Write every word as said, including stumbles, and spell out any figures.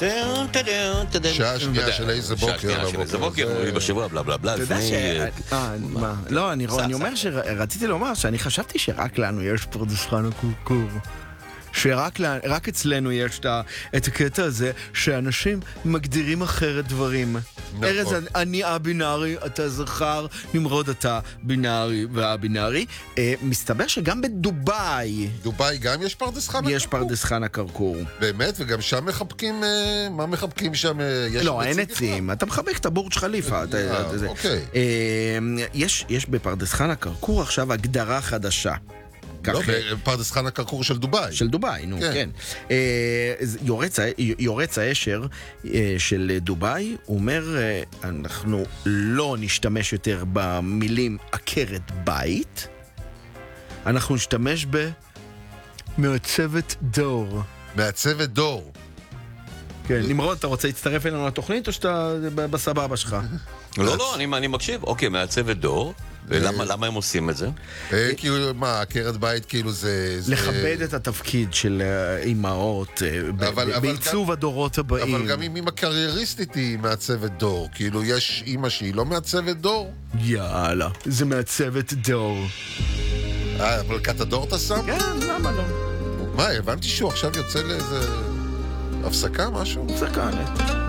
שעה שנייה של איזה בוקר. שעה שנייה של איזה בוקר, בשבוע, בלה בלה בלה. אתה יודע ש... אה, מה? לא, אני אומר שרציתי לומר שאני חשבתי שרק לנו יש פרדס חנה כרכור. שרק אצלנו יש את הקטע הזה שאנשים מגדירים אחרת דברים. ארז, אני הבינארי, אתה זכר, נמרוד אתה בינארי והבינארי. מסתבר שגם בדובאי דובאי גם יש פרדס חנה כרכור? יש פרדס חנה כרכור. באמת? וגם שם מחבקים, מה מחבקים שם? לא, אין עצים, אתה מחבק את הבורג' חליפה. אוקיי. יש בפרדס חנה כרכור עכשיו הגדרה חדשה. לא, בפרדס חנה כרכור של דובאי. של דובאי, נו, כן. יורץ האשר של דובאי אומר, אנחנו לא נשתמש יותר במילים עקרת בית, אנחנו נשתמש במעצבת דור. מעצבת דור. כן, נמרוד, אתה רוצה להצטרף אלינו לתוכנית או שאתה בסבבה שלך? לא, לא, אני מקשיב. אוקיי, מעצבת דור. ולמה הם עושים את זה? כאילו, מה, עקרת בית כאילו זה... לכבד את התפקיד של אימהות בעיצוב הדורות הבאים. אבל גם אם אימא קרייריסטית היא מעצבת דור, כאילו יש אימא שהיא לא מעצבת דור? יאללה, זה מעצבת דור. אה, אבל קטדור אתה שם? כן, למה לא? מה, הבנתי שהוא עכשיו יוצא לאיזה הפסקה, משהו? הפסקה, נט.